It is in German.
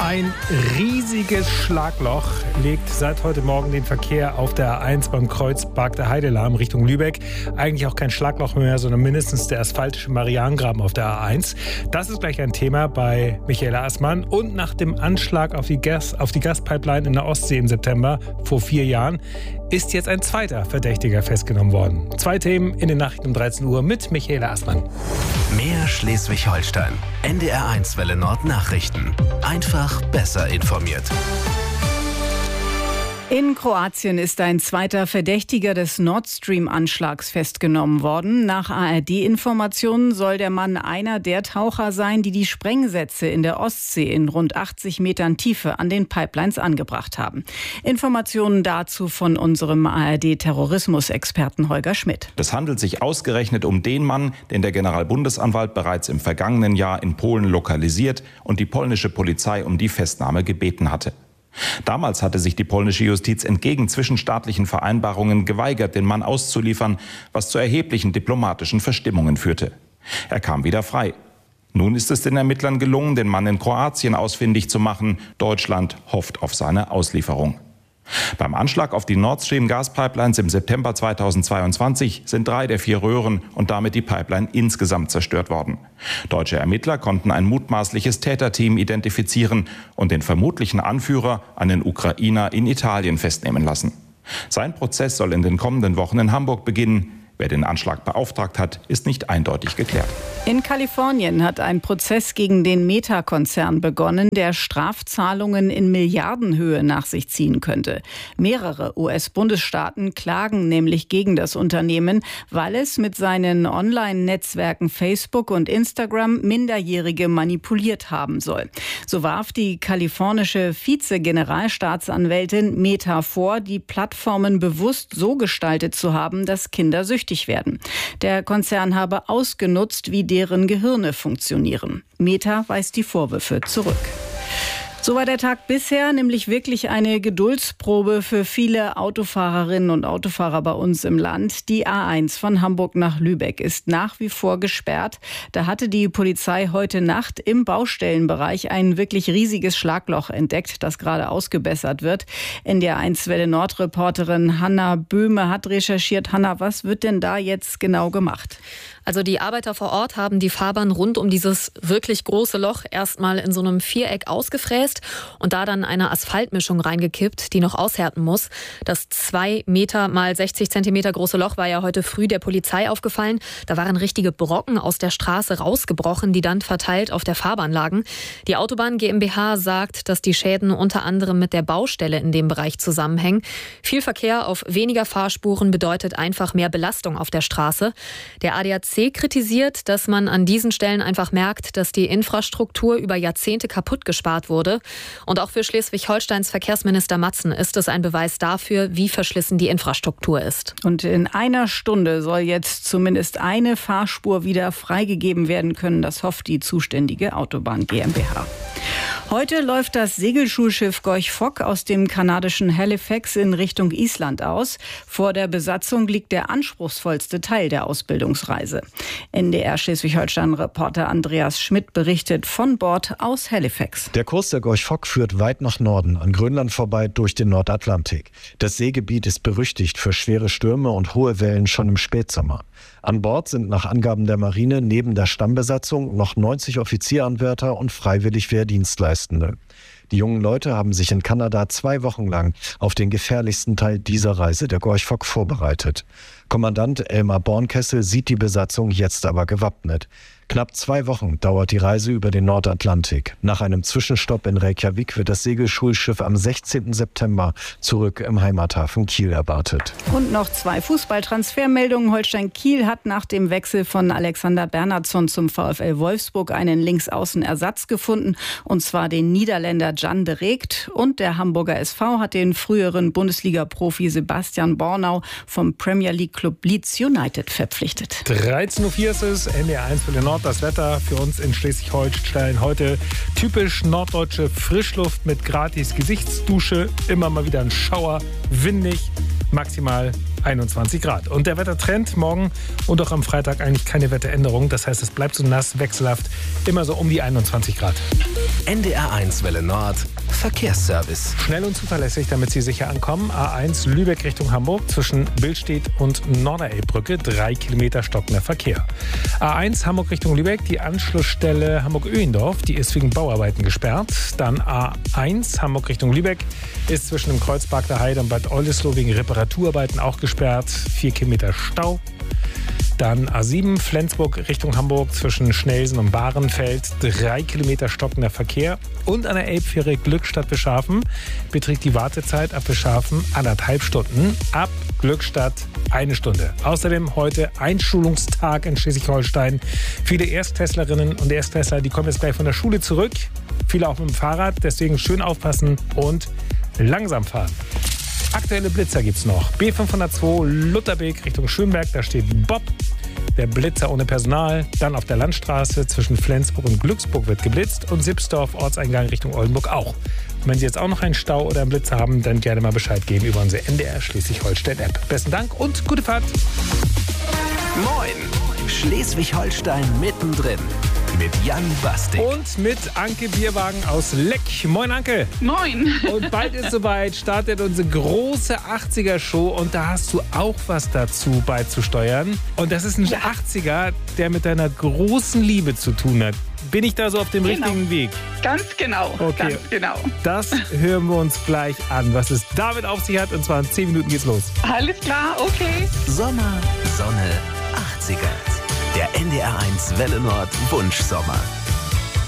Ein riesiges Schlagloch legt seit heute Morgen den Verkehr auf der A1 beim Kreuz Bargter Heide lahm Richtung Lübeck. Eigentlich auch kein Schlagloch mehr, sondern mindestens der asphaltische Marianengraben auf der A1. Das ist gleich ein Thema bei Michaela Assmann. Und nach dem Anschlag auf die Gaspipeline in der Ostsee im September vor 4 Jahren ist jetzt ein zweiter Verdächtiger festgenommen worden. 2 Themen in den Nachrichten um 13 Uhr mit Michaela Assmann. Mehr Schleswig-Holstein. NDR1 Welle Nord Nachrichten. Einfach besser informiert. In Kroatien ist ein zweiter Verdächtiger des Nord Stream-Anschlags festgenommen worden. Nach ARD-Informationen soll der Mann einer der Taucher sein, die die Sprengsätze in der Ostsee in rund 80 Metern Tiefe an den Pipelines angebracht haben. Informationen dazu von unserem ARD-Terrorismusexperten Holger Schmidt. Es handelt sich ausgerechnet um den Mann, den der Generalbundesanwalt bereits im vergangenen Jahr in Polen lokalisiert und die polnische Polizei um die Festnahme gebeten hatte. Damals hatte sich die polnische Justiz entgegen zwischenstaatlichen Vereinbarungen geweigert, den Mann auszuliefern, was zu erheblichen diplomatischen Verstimmungen führte. Er kam wieder frei. Nun ist es den Ermittlern gelungen, den Mann in Kroatien ausfindig zu machen. Deutschland hofft auf seine Auslieferung. Beim Anschlag auf die Nord Stream Gaspipelines im September 2022 sind 3 der 4 Röhren und damit die Pipeline insgesamt zerstört worden. Deutsche Ermittler konnten ein mutmaßliches Täterteam identifizieren und den vermutlichen Anführer, einen Ukrainer, in Italien festnehmen lassen. Sein Prozess soll in den kommenden Wochen in Hamburg beginnen. Wer den Anschlag beauftragt hat, ist nicht eindeutig geklärt. In Kalifornien hat ein Prozess gegen den Meta-Konzern begonnen, der Strafzahlungen in Milliardenhöhe nach sich ziehen könnte. Mehrere US-Bundesstaaten klagen nämlich gegen das Unternehmen, weil es mit seinen Online-Netzwerken Facebook und Instagram Minderjährige manipuliert haben soll. So warf die kalifornische Vize-Generalstaatsanwältin Meta vor, die Plattformen bewusst so gestaltet zu haben, dass Kinder süchtig werden. Der Konzern habe ausgenutzt, wie deren Gehirne funktionieren. Meta weist die Vorwürfe zurück. So war der Tag bisher nämlich wirklich eine Geduldsprobe für viele Autofahrerinnen und Autofahrer bei uns im Land. Die A1 von Hamburg nach Lübeck ist nach wie vor gesperrt. Da hatte die Polizei heute Nacht im Baustellenbereich ein wirklich riesiges Schlagloch entdeckt, das gerade ausgebessert wird. NDR1 Welle Nord-Reporterin Hanna Böhme hat recherchiert. Hanna, was wird denn da jetzt genau gemacht? Also die Arbeiter vor Ort haben die Fahrbahn rund um dieses wirklich große Loch erstmal in so einem Viereck ausgefräst und da dann eine Asphaltmischung reingekippt, die noch aushärten muss. Das 2 Meter mal 60 Zentimeter große Loch war ja heute früh der Polizei aufgefallen. Da waren richtige Brocken aus der Straße rausgebrochen, die dann verteilt auf der Fahrbahn lagen. Die Autobahn GmbH sagt, dass die Schäden unter anderem mit der Baustelle in dem Bereich zusammenhängen. Viel Verkehr auf weniger Fahrspuren bedeutet einfach mehr Belastung auf der Straße. Der ADAC kritisiert, dass man an diesen Stellen einfach merkt, dass die Infrastruktur über Jahrzehnte kaputt gespart wurde. Und auch für Schleswig-Holsteins Verkehrsminister Matzen ist es ein Beweis dafür, wie verschlissen die Infrastruktur ist. Und in einer Stunde soll jetzt zumindest eine Fahrspur wieder freigegeben werden können. Das hofft die zuständige Autobahn GmbH. Heute läuft das Segelschulschiff Gorch Fock aus dem kanadischen Halifax in Richtung Island aus. Vor der Besatzung liegt der anspruchsvollste Teil der Ausbildungsreise. NDR Schleswig-Holstein-Reporter Andreas Schmidt berichtet von Bord aus Halifax. Der Kurs der Gorch Fock führt weit nach Norden, an Grönland vorbei durch den Nordatlantik. Das Seegebiet ist berüchtigt für schwere Stürme und hohe Wellen schon im Spätsommer. An Bord sind nach Angaben der Marine neben der Stammbesatzung noch 90 Offizieranwärter und freiwillig Wehrdienstleistende. Die jungen Leute haben sich in Kanada 2 Wochen lang auf den gefährlichsten Teil dieser Reise der Gorch Fock vorbereitet. Kommandant Elmar Bornkessel sieht die Besatzung jetzt aber gewappnet. Knapp 2 Wochen dauert die Reise über den Nordatlantik. Nach einem Zwischenstopp in Reykjavik wird das Segelschulschiff am 16. September zurück im Heimathafen Kiel erwartet. Und noch 2 Fußballtransfermeldungen. Holstein Kiel hat nach dem Wechsel von Alexander Bernhardsson zum VfL Wolfsburg einen Linksaußenersatz gefunden, und zwar den Niederländer Jan de Reekt. Und der Hamburger SV hat den früheren Bundesliga-Profi Sebastian Bornau vom Premier League Club Leeds United verpflichtet. 13.04 Uhr ist es, NDR1 für den Nord. Das Wetter für uns in Schleswig-Holstein heute typisch norddeutsche Frischluft mit gratis Gesichtsdusche, immer mal wieder ein Schauer, windig, maximal 21 Grad. Und der Wettertrend morgen und auch am Freitag eigentlich keine Wetteränderung. Das heißt, es bleibt so nass, wechselhaft, immer so um die 21 Grad. NDR1 Welle Nord. Verkehrsservice. Schnell und zuverlässig, damit Sie sicher ankommen. A1 Lübeck Richtung Hamburg zwischen Billstedt und Norderelbbrücke. 3 Kilometer stockender Verkehr. A1 Hamburg Richtung Lübeck, die Anschlussstelle Hamburg-Öhendorf, die ist wegen Bauarbeiten gesperrt. Dann A1 Hamburg Richtung Lübeck ist zwischen dem Kreuzpark der Heide und Bad Oldesloe wegen Reparaturarbeiten auch gesperrt. 4 Kilometer Stau. Dann A7 Flensburg Richtung Hamburg zwischen Schnelsen und Bahrenfeld. 3 Kilometer stockender Verkehr. Und an der Elbfähre Glückstadt-Beschafen beträgt die Wartezeit ab Beschafen 1,5 Stunden. Ab Glückstadt 1 Stunde. Außerdem heute Einschulungstag in Schleswig-Holstein. Viele Erstklässlerinnen und Erstklässler, die kommen jetzt gleich von der Schule zurück. Viele auch mit dem Fahrrad. Deswegen schön aufpassen und langsam fahren. Aktuelle Blitzer gibt's noch. B502 Lutherbeek Richtung Schönberg, da steht Bob. Der Blitzer ohne Personal. Dann auf der Landstraße zwischen Flensburg und Glücksburg wird geblitzt und Sipsdorf Ortseingang Richtung Oldenburg auch. Und wenn Sie jetzt auch noch einen Stau oder einen Blitzer haben, dann gerne mal Bescheid geben über unsere NDR Schleswig-Holstein-App. Besten Dank und gute Fahrt. Moin, Schleswig-Holstein mittendrin. Mit Jan Bastik. Und mit Anke Bierwagen aus Leck. Moin, Anke. Moin. Und bald ist soweit, startet unsere große 80er-Show und da hast du auch was dazu beizusteuern. Und das ist ein 80er, der mit deiner großen Liebe zu tun hat. Bin ich da so auf dem richtigen Weg? Ganz genau. Okay. Ganz genau. Das hören wir uns gleich an, was es damit auf sich hat. Und zwar in 10 Minuten geht's los. Alles klar, okay. Sommer, Sonne, 80er. Der NDR1 Welle Nord Wunschsommer.